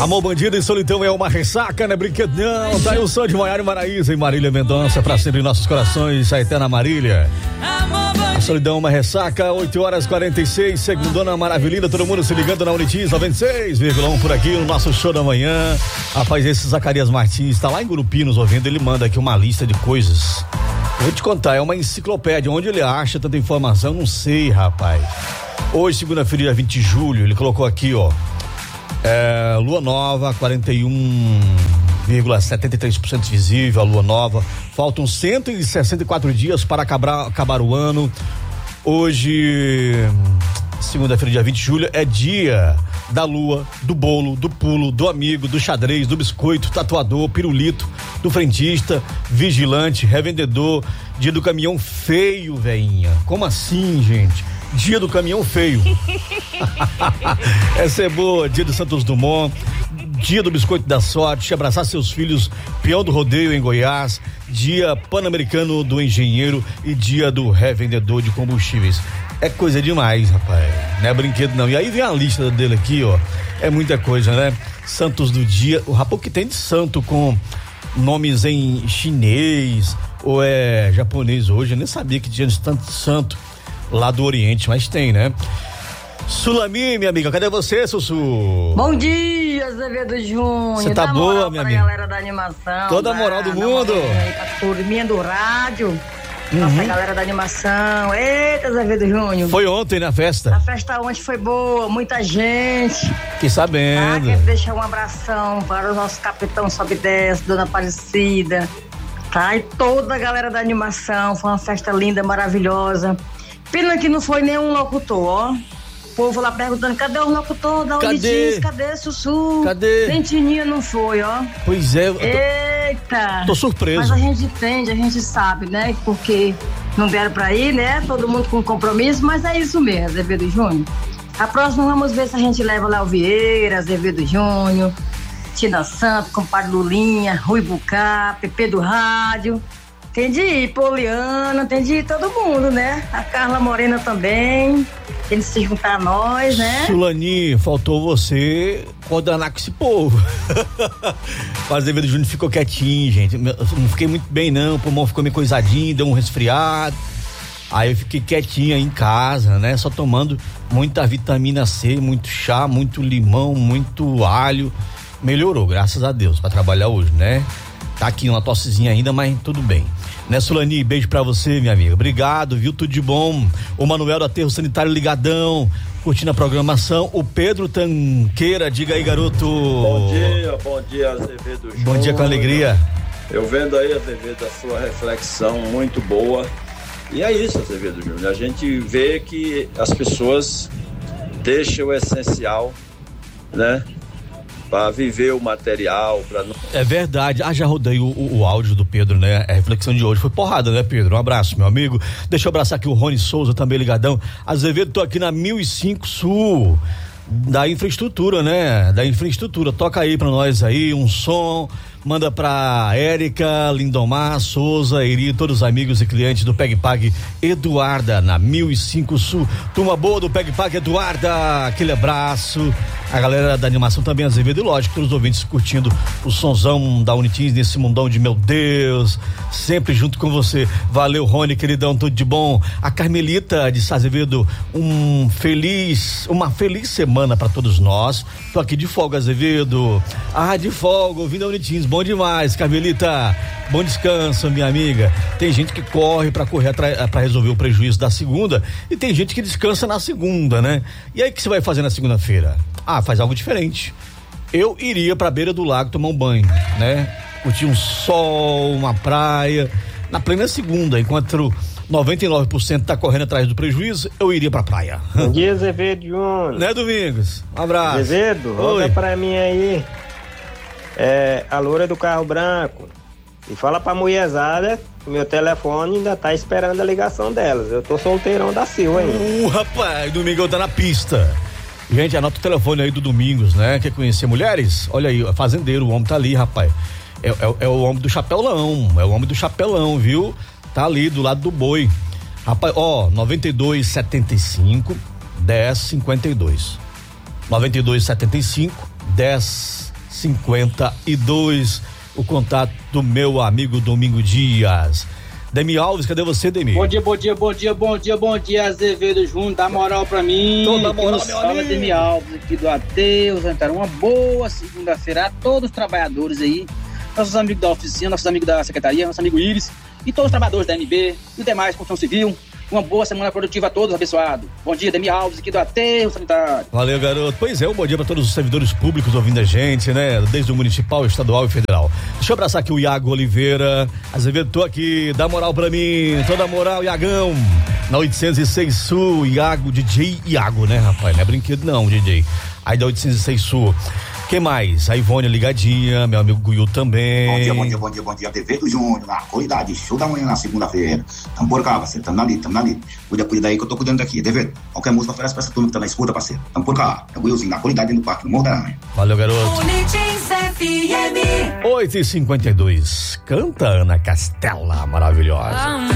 Amor, bandido e solidão é uma ressaca, né? Brinquedo não. Tá aí o som de Maiara e Maraísa e Marília Mendonça pra sempre em nossos corações, a eterna Marília. A solidão é uma ressaca, 8h46, segundona maravilhosa, todo mundo se ligando na Unitis 96,1 por aqui no nosso show da manhã. Rapaz, esse Zacarias Martins tá lá em Gurupi nos ouvindo, ele manda aqui uma lista de coisas. Vou te contar, é uma enciclopédia, onde ele acha tanta informação, não sei, rapaz. Hoje, segunda-feira, dia 20 de julho, ele colocou aqui, ó. Lua nova, 41,73% visível, a lua nova. Faltam 164 dias para acabar o ano. Hoje, segunda-feira, dia 20 de julho, é dia da lua, do bolo, do pulo, do amigo, do xadrez, do biscoito, tatuador, pirulito, do frentista, vigilante, revendedor, dia do caminhão feio, veinha. Como assim, gente? Dia do caminhão feio. Essa é boa. Dia do Santos Dumont, dia do biscoito da sorte, abraçar seus filhos, peão do rodeio em Goiás, dia pan-americano do engenheiro e dia do revendedor de combustíveis. É coisa demais, rapaz, não é brinquedo não. E aí vem a lista dele aqui, ó, é muita coisa, né? Santos do dia, o rapaz que tem de santo com nomes em chinês ou é japonês hoje, eu nem sabia que tinha tanto santo lá do Oriente, mas tem, né? Sulami, minha amiga, cadê você, Sussu? Bom dia, Azevedo Júnior. Você tá boa, minha amiga? Galera da animação. Toda a moral do mundo. A turminha do rádio. Nossa, galera da animação. Eita, Azevedo Júnior. Foi ontem na festa? A festa ontem foi boa, muita gente. Fiquei sabendo. Quero deixar um abração para o nosso capitão Sobe e Desce, Dona Aparecida. Tá? E toda a galera da animação. Foi uma festa linda, maravilhosa. Pena que não foi nenhum locutor, ó. O povo lá perguntando, cadê o locutor da Unitis? Cadê Sussu? Cadê? Dentinha não foi, ó. Pois é. Eita. Tô surpreso. Mas a gente entende, a gente sabe, né? Porque não deram pra ir, né? Todo mundo com compromisso, mas é isso mesmo, Azevedo Júnior. A próxima vamos ver se a gente leva Léo Vieira, Azevedo Júnior, Tina Santos, compadre Lulinha, Rui Bucá, Pepe do Rádio. Tem de ir, Poliana, tem de ir todo mundo, né? A Carla Morena também, tem de se juntar a nós, né? Sulani, faltou você coordenar com esse povo. O Azevedo Júnior ficou quietinho, gente. Não fiquei muito bem, não. O pulmão ficou meio coisadinho, deu um resfriado. Aí eu fiquei quietinho aí em casa, né? Só tomando muita vitamina C, muito chá, muito limão, muito alho. Melhorou, graças a Deus, pra trabalhar hoje, né? Tá aqui uma tossezinha ainda, mas tudo bem. Né, Sulani, beijo pra você, minha amiga. Obrigado, viu? Tudo de bom. O Manuel do Aterro Sanitário ligadão, curtindo a programação. O Pedro Tanqueira, diga aí, garoto. Bom dia, Azevedo Júnior. Bom dia com alegria. Eu vendo aí, Azevedo, a sua reflexão muito boa. E é isso, Azevedo Júnior. A gente vê que as pessoas deixam o essencial, né? Para viver o material, para não... É verdade. Já rodei o áudio do Pedro, né? A reflexão de hoje foi porrada, né, Pedro? Um abraço, meu amigo. Deixa eu abraçar aqui o Rony Souza, também ligadão. Azevedo, tô aqui na 1005 Sul, da infraestrutura, né? Da infraestrutura. Toca aí pra nós aí um som. Manda pra Érica, Lindomar, Souza, Eri, todos os amigos e clientes do Peg Pag Eduarda, na 1005 Sul. Turma boa do Peg Pag Eduarda, aquele abraço. A galera da animação também, Azevedo, e lógico, todos os ouvintes curtindo o sonzão da Unitis nesse mundão de meu Deus, sempre junto com você. Valeu, Rony, queridão, tudo de bom. A Carmelita de Azevedo, uma feliz semana pra todos nós. Tô aqui de folga, Azevedo. De folga, ouvindo a Unitis. Bom demais, Carmelita. Bom descanso, minha amiga. Tem gente que corre pra resolver o prejuízo da segunda e tem gente que descansa na segunda, né? E aí, o que você vai fazer na segunda-feira? Faz algo diferente. Eu iria pra beira do lago tomar um banho, né? Curtir um sol, uma praia, na plena segunda, enquanto 99% tá correndo atrás do prejuízo, eu iria pra praia. Bom dia, Azevedo Júnior. Né, Domingos? Um abraço. Azevedo, olha pra mim aí. A loura do carro branco. E fala pra mulherzada que meu telefone ainda tá esperando a ligação delas. Eu tô solteirão da Silva ainda. Rapaz, Domingão tá na pista. Gente, anota o telefone aí do Domingos, né? Quer conhecer mulheres? Olha aí, fazendeiro, o homem tá ali, rapaz. É o homem do chapelão, viu? Tá ali do lado do boi. Rapaz, 9275 1052. 9275 1052. 52. O contato do meu amigo Domingo Dias. Demi Alves, cadê você, Demi? Bom dia, Azevedo Júnior, dá moral pra mim. Toda moral, meu amigo. Demi Alves aqui do Ateus, uma boa segunda-feira a todos os trabalhadores aí, nossos amigos da oficina, nossos amigos da secretaria, nosso amigo Iris e todos os trabalhadores da MB e demais construção civil. Uma boa semana produtiva a todos, abençoado. Bom dia, Demi Alves, aqui do Aterro Sanitário. Valeu, garoto. Pois é, um bom dia para todos os servidores públicos ouvindo a gente, né? Desde o municipal, estadual e federal. Deixa eu abraçar aqui o Iago Oliveira. Azevedo, tô aqui, dá moral pra mim. Toda moral, Iagão. Na 806 Sul, Iago, DJ Iago, né, rapaz? Não é brinquedo não, DJ. Aí da 806 Sul. Quem mais? A Ivone ligadinha, meu amigo Guiu também. Bom dia, Azevedo Júnior, na qualidade, show da manhã na segunda-feira. Tamo por cá, parceiro, tamo ali. Cuida daí que eu tô cuidando daqui, Azevedo. Qualquer música oferece pra essa turma que tá na escuta, parceiro. Tamo por cá, é o Guilzinho, na qualidade no parque, no Morro da Aranha. Valeu, garoto. 8h52. Canta Ana Castela, maravilhosa.